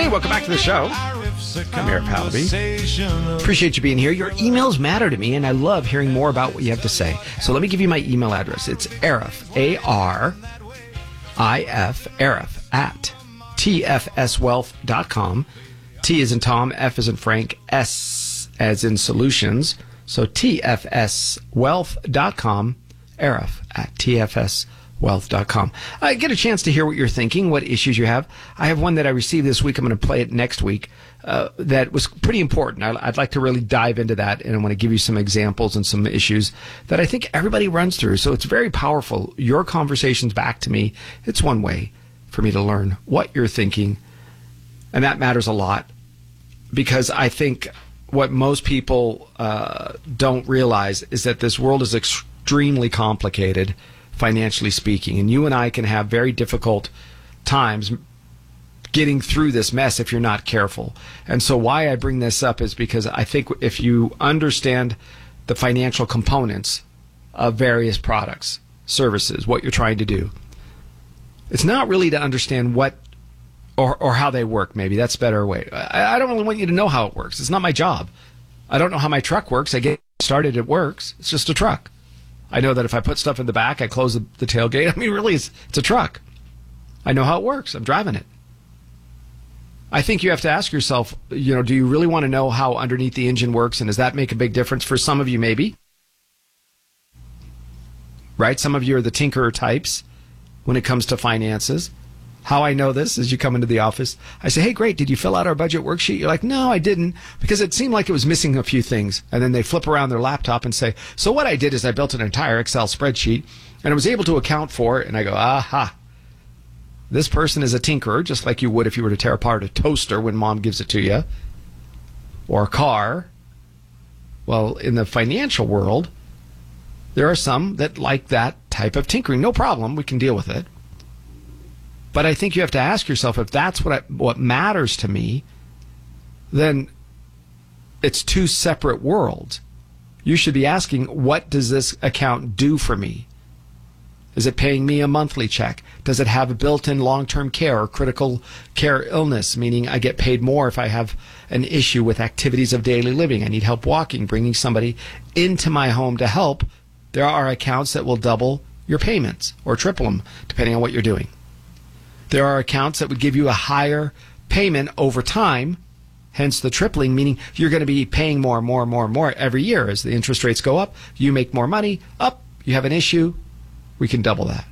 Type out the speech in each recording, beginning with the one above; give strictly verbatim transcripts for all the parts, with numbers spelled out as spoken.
Hey, welcome back to the show. I'm Eric Pallaby. Appreciate you being here. Your emails matter to me, and I love hearing more about what you have to say. So let me give you my email address. It's Arif, A R I F, Arif, at T F S wealth dot com. T as in Tom, F as in Frank, S as in solutions. So T F S wealth dot com, Arif, at T F S wealth dot com. I get a chance to hear what you're thinking, what issues you have. I have one that I received this week. I'm going to play it next week. Uh, that was pretty important. I, I'd like to really dive into that, and I want to give you some examples and some issues that I think everybody runs through. So it's very powerful. Your conversations back to me, it's one way for me to learn what you're thinking, and that matters a lot, because I think what most people uh, don't realize is that this world is extremely complicated, financially speaking, and you and I can have very difficult times getting through this mess if you're not careful. And so why I bring this up is because I think if you understand the financial components of various products, services, what you're trying to do, it's not really to understand what or, or how they work. Maybe that's a better way. I, I don't really want you to know how it works. It's not my job. I don't know how my truck works. I get started, it works. It's just a truck. I know that if I put stuff in the back, I close the, the tailgate. I mean, really, it's, it's a truck. I know how it works. I'm driving it. I think you have to ask yourself, you know, do you really want to know how underneath the engine works? And does that make a big difference? For some of you, maybe. Right? Some of you are the tinkerer types when it comes to finances. How I know this is you come into the office. I say, hey, great, did you fill out our budget worksheet? You're like, no, I didn't, because it seemed like it was missing a few things. And then they flip around their laptop and say, so what I did is I built an entire Excel spreadsheet, and I was able to account for it. And I go, aha. This person is a tinkerer, just like you would if you were to tear apart a toaster when mom gives it to you, or a car. Well, in the financial world, there are some that like that type of tinkering. No problem, we can deal with it. But I think you have to ask yourself, if that's what I, what matters to me, then it's two separate worlds. You should be asking, what does this account do for me? Is it paying me a monthly check? Does it have a built-in long-term care or critical care illness, meaning I get paid more if I have an issue with activities of daily living? I need help walking, bringing somebody into my home to help. There are accounts that will double your payments or triple them, depending on what you're doing. There are accounts that would give you a higher payment over time, hence the tripling, meaning you're going to be paying more and more and more and more every year. As the interest rates go up, you make more money. Up, you have an issue, we can double that.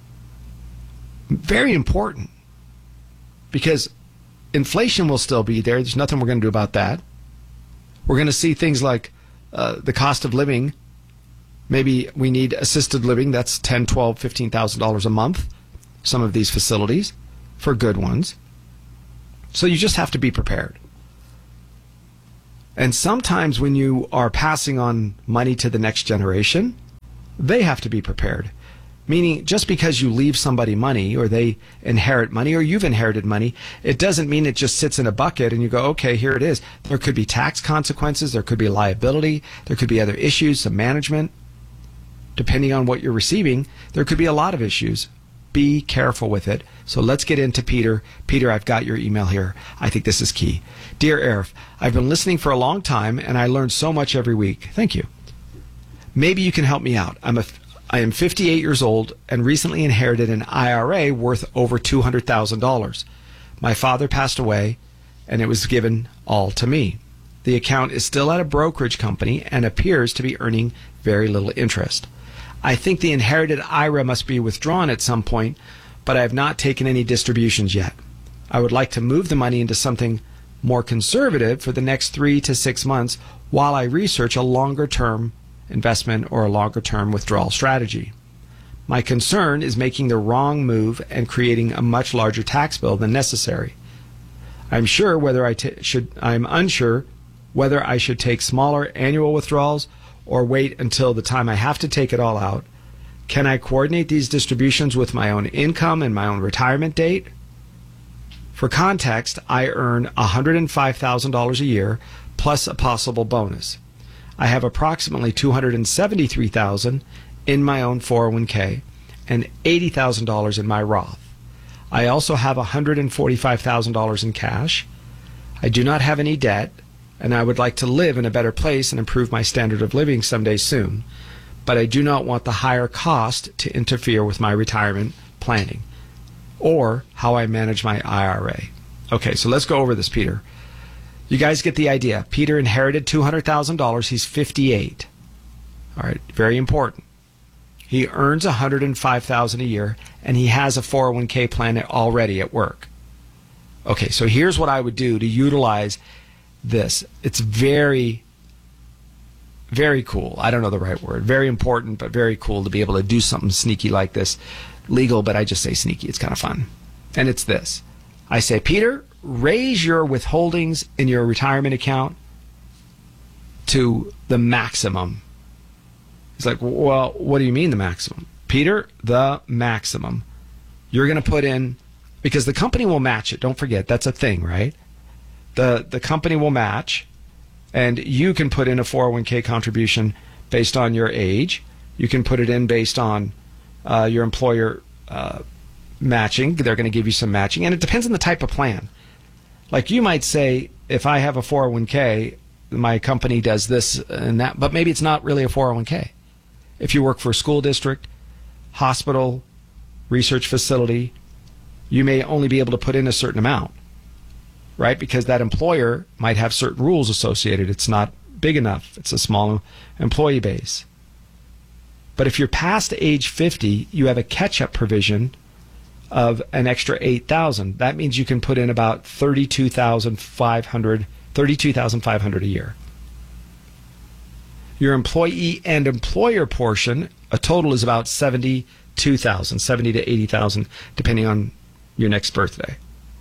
Very important, because inflation will still be there. There's nothing we're going to do about that. We're going to see things like uh, the cost of living. Maybe we need assisted living. That's ten thousand dollars, twelve thousand dollars, fifteen thousand dollars a month. Some of these facilities for good ones. So you just have to be prepared. And sometimes when you are passing on money to the next generation, they have to be prepared. Meaning, just because you leave somebody money or they inherit money or you've inherited money, it doesn't mean it just sits in a bucket and you go, okay, here it is. There could be tax consequences. There could be liability. There could be other issues, some management. Depending on what you're receiving, there could be a lot of issues. Be careful with it. So let's get into Peter. Peter, I've got your email here. I think this is key. Dear Arif, I've been listening for a long time and I learn so much every week. Thank you. Maybe you can help me out. I'm a I am fifty-eight years old and recently inherited an I R A worth over two hundred thousand dollars. My father passed away and it was given all to me. The account is still at a brokerage company and appears to be earning very little interest. I think the inherited I R A must be withdrawn at some point, but I have not taken any distributions yet. I would like to move the money into something more conservative for the next three to six months while I research a longer-term investment or a longer-term withdrawal strategy. My concern is making the wrong move and creating a much larger tax bill than necessary. I'm sure whether I t- should. I'm unsure whether I should take smaller annual withdrawals or wait until the time I have to take it all out. Can I coordinate these distributions with my own income and my own retirement date? For context, I earn one hundred five thousand dollars a year plus a possible bonus. I have approximately two hundred seventy-three thousand dollars in my own four oh one k and eighty thousand dollars in my Roth. I also have one hundred forty-five thousand dollars in cash. I do not have any debt, and I would like to live in a better place and improve my standard of living someday soon. But I do not want the higher cost to interfere with my retirement planning or how I manage my I R A. Okay, so let's go over this, Peter. You guys get the idea. Peter inherited two hundred thousand dollars. He's fifty-eight. All right, very important. He earns one hundred five thousand dollars a year, and he has a four oh one k plan already at work. Okay, so here's what I would do to utilize this. It's very, very cool. I don't know the right word. Very important, but very cool to be able to do something sneaky like this. Legal, but I just say sneaky. It's kind of fun. And it's this. I say, Peter, raise your withholdings in your retirement account to the maximum. He's like, well, what do you mean the maximum? Peter, the maximum. You're going to put in, because the company will match it. Don't forget, that's a thing, right? The the company will match, and you can put in a four oh one k contribution based on your age. You can put it in based on uh, your employer uh, matching. They're going to give you some matching, and it depends on the type of plan. Like you might say, if I have a four oh one k, my company does this and that, but maybe it's not really a four oh one k. If you work for a school district, hospital, research facility, you may only be able to put in a certain amount, right? Because that employer might have certain rules associated. It's not big enough. It's a small employee base. But if you're past age fifty, you have a catch-up provision of an extra eight thousand dollars. That means you can put in about thirty-two thousand five hundred dollars thirty-two thousand five hundred dollars a year. Your employee and employer portion, a total is about seventy-two thousand dollars, seventy thousand to eighty thousand dollars, depending on your next birthday.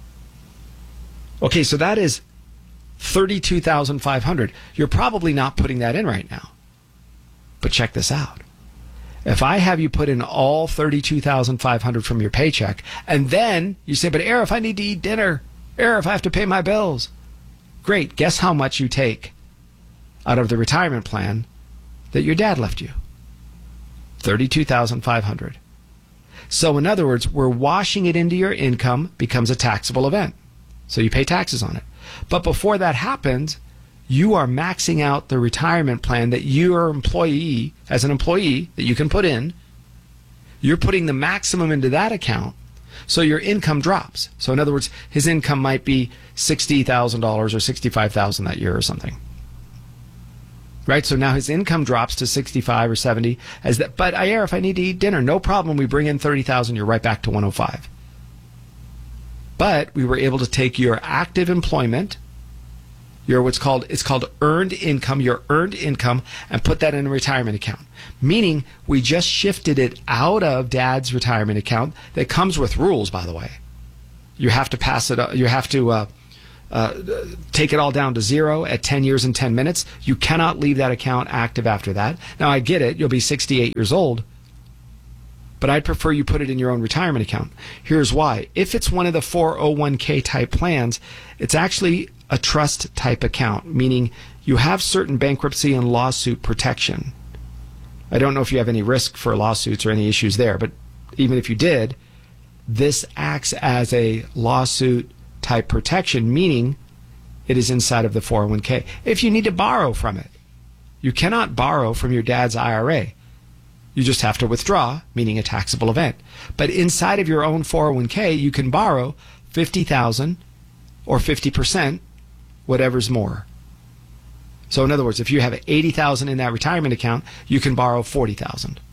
Okay, so that is thirty-two thousand five hundred dollars. You're probably not putting that in right now. But check this out. If I have you put in all thirty-two thousand five hundred dollars from your paycheck, and then you say, but Air, if I need to eat dinner, Air, if I have to pay my bills, great. Guess how much you take out of the retirement plan that your dad left you? thirty-two thousand five hundred dollars. So in other words, we're washing it into your income, becomes a taxable event. So you pay taxes on it. But before that happens, you are maxing out the retirement plan that your employee, as an employee, that you can put in. You're putting the maximum into that account, so your income drops. So in other words, his income might be sixty thousand dollars or sixty-five thousand dollars that year or something. Right? So now his income drops to sixty-five or seventy. As that, but I, if I need to eat dinner, no problem. We bring in thirty thousand dollars, you're right back to one oh five. But we were able to take your active employment, your what's called, it's called earned income, your earned income, and put that in a retirement account. Meaning we just shifted it out of dad's retirement account that comes with rules, by the way. You have to pass it, you have to uh, uh, take it all down to zero at ten years and ten minutes. You cannot leave that account active after that. Now I get it, you'll be sixty-eight years old, but I'd prefer you put it in your own retirement account. Here's why. If it's one of the four oh one k type plans, it's actually a trust type account, meaning you have certain bankruptcy and lawsuit protection. I don't know if you have any risk for lawsuits or any issues there, but even if you did, this acts as a lawsuit type protection, meaning it is inside of the four oh one k. If you need to borrow from it, you cannot borrow from your dad's I R A. You just have to withdraw, meaning a taxable event. But inside of your own four oh one k, you can borrow fifty thousand dollars or fifty percent, whatever's more. So in other words, if you have eighty thousand dollars in that retirement account, you can borrow forty thousand dollars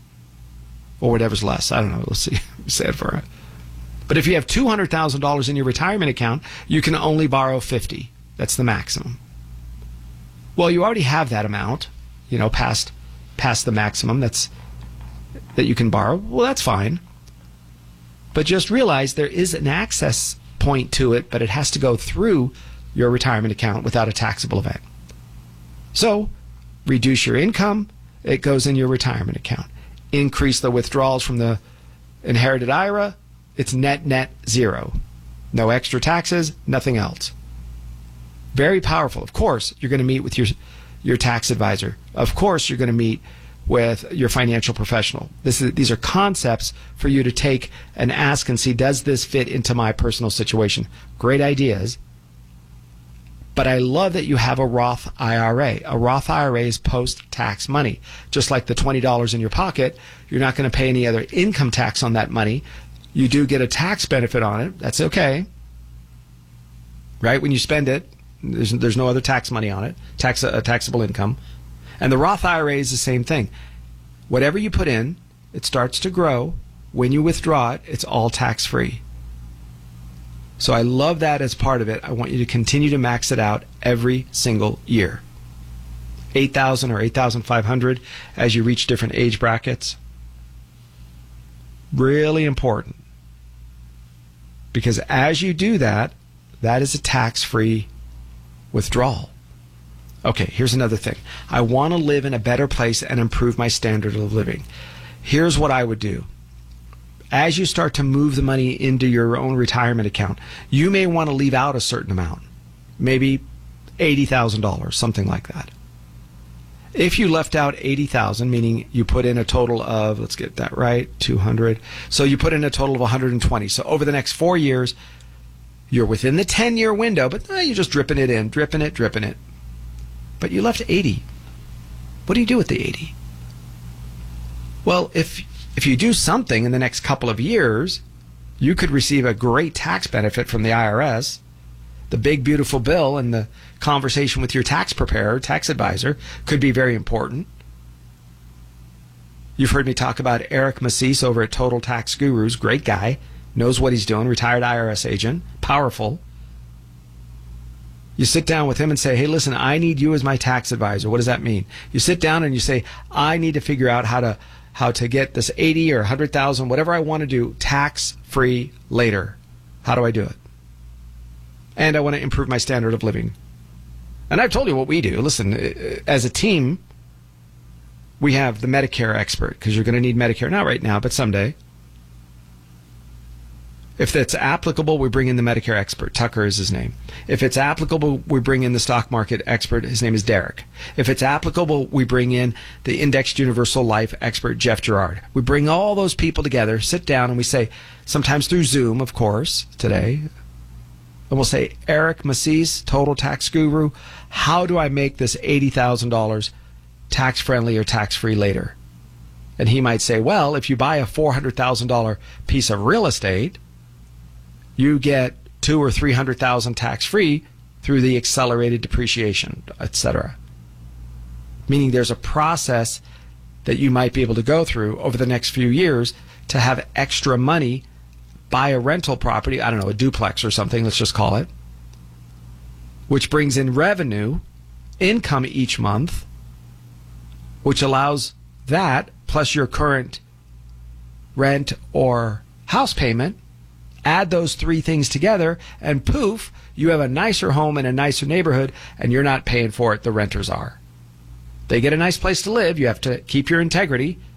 or whatever's less. I don't know. Let's see. Say it for it. But if you have two hundred thousand dollars in your retirement account, you can only borrow fifty thousand dollars. That's the maximum. Well, you already have that amount, you know, past past the maximum that's that you can borrow. Well, that's fine. But just realize there is an access point to it, but it has to go through your retirement account without a taxable event. So, reduce your income, it goes in your retirement account. Increase the withdrawals from the inherited I R A, it's net, net zero. No extra taxes, nothing else. Very powerful. Of course, you're going to meet with your, your tax advisor. Of course, you're going to meet with your financial professional. This is, these are concepts for you to take and ask and see, does this fit into my personal situation? Great ideas. But I love that you have a Roth I R A. A Roth I R A is post-tax money. Just like the twenty dollars in your pocket, you're not going to pay any other income tax on that money. You do get a tax benefit on it. That's okay. Right? When you spend it, there's, there's no other tax money on it, tax uh, taxable income. And the Roth I R A is the same thing. Whatever you put in, it starts to grow. When you withdraw it, it's all tax-free. So I love that as part of it. I want you to continue to max it out every single year. eight thousand or eight thousand five hundred as you reach different age brackets. Really important. Because as you do that, that is a tax-free withdrawal. Okay, here's another thing. I want to live in a better place and improve my standard of living. Here's what I would do. As you start to move the money into your own retirement account, you may want to leave out a certain amount, maybe eighty thousand dollars, something like that. If you left out eighty thousand dollars, meaning you put in a total of, let's get that right, two hundred. So you put in a total of one hundred twenty. So over the next four years, you're within the ten-year window, but eh, you're just dripping it in, dripping it, dripping it. But you left eighty. What do you do with the eighty? Well, if if you do something in the next couple of years, you could receive a great tax benefit from the I R S. The big, beautiful bill and the conversation with your tax preparer, tax advisor, could be very important. You've heard me talk about Eric Macis over at Total Tax Gurus. Great guy. Knows what he's doing. Retired I R S agent. Powerful. You sit down with him and say, hey, listen, I need you as my tax advisor. What does that mean? You sit down and you say, I need to figure out how to how to get this eighty or one hundred thousand, whatever I want to do, tax-free later. How do I do it? And I want to improve my standard of living. And I've told you what we do. Listen, as a team, we have the Medicare expert, because you're going to need Medicare, not right now, but someday. If that's applicable, we bring in the Medicare expert. Tucker is his name. If it's applicable, we bring in the stock market expert. His name is Derek. If it's applicable, we bring in the indexed universal life expert, Jeff Gerard. We bring all those people together, sit down, and we say, sometimes through Zoom, of course, today, and we'll say, Eric Macis, Total Tax Guru, how do I make this eighty thousand dollars tax-friendly or tax-free later? And he might say, well, if you buy a four hundred thousand dollars piece of real estate, you get two or three hundred thousand tax-free through the accelerated depreciation, et cetera. Meaning there's a process that you might be able to go through over the next few years to have extra money, buy a rental property, I don't know, a duplex or something, let's just call it, which brings in revenue, income each month, which allows that, plus your current rent or house payment, add those three things together, and poof, you have a nicer home in a nicer neighborhood, and you're not paying for it. The renters are. They get a nice place to live. You have to keep your integrity.